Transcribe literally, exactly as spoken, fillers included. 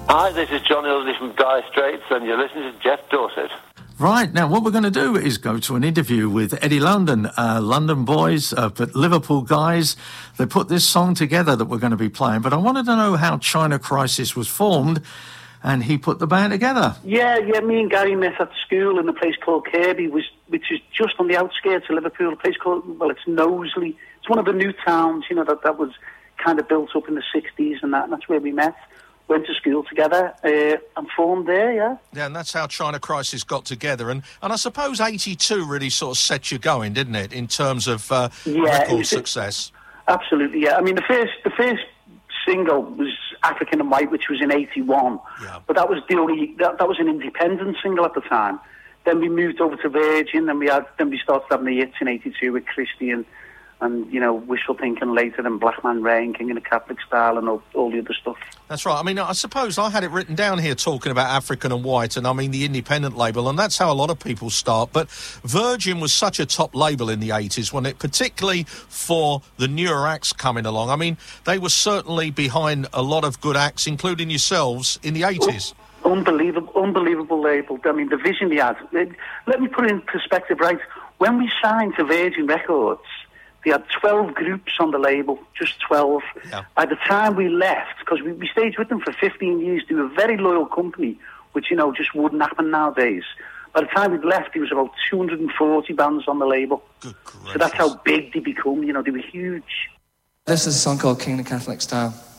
Hi, this is John Ilsley from Dire Straits, and you're listening to Jeff Dorset. Right, now what we're going to do is go to an interview with Eddie London, uh, London boys, uh, but Liverpool guys. They put this song together that we're going to be playing, but I wanted to know how China Crisis was formed, and he put the band together. Yeah, yeah, me and Gary met at school in a place called Kirby, which, which is just on the outskirts of Liverpool, a place called, well, it's Knowsley. It's one of the new towns, you know, that, that was kind of built up in the sixties and that, and that's where we met. Went to school together uh, and formed there, yeah. Yeah, and that's how China Crisis got together. And, and I suppose eighty-two really sort of set you going, didn't it, in terms of uh, yeah, record success? Absolutely, yeah. I mean, the first the first single was African and White, which was in eighty-one. Yeah. But that was the only, that, that was an independent single at the time. Then we moved over to Virgin, then we had, then we started having the hits in eighty-two with Christie and, and you know, Wishful Thinking later, and Black Man Ray, King of the Catholic Style, and all, all the other stuff. That's right. I mean, I suppose I had it written down here talking about African and White, and I mean the independent label, and that's how a lot of people start. But Virgin was such a top label in the eighties, wasn't it? Particularly for the newer acts coming along. I mean, they were certainly behind a lot of good acts, including yourselves, in the eighties. Oh, unbelievable, unbelievable label. I mean, the vision they had. Let me put it in perspective, right? When we signed to Virgin Records, they had twelve groups on the label, just twelve. Yeah. By the time we left, because we, we stayed with them for fifteen years, they were a very loyal company, which, you know, just wouldn't happen nowadays. By the time we left, there was about two hundred forty bands on the label. Good gracious. So that's how big they become, you know, they were huge. This is a song called King of the Catholic Style.